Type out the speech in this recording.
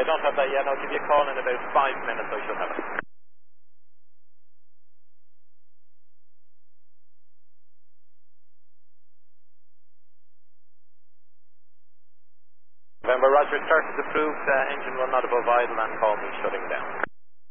I don't have that yet. I'll give you a call in about 5 minutes. I should have it. November, Roger, start is approved. Engine run not above idle and call me shutting down.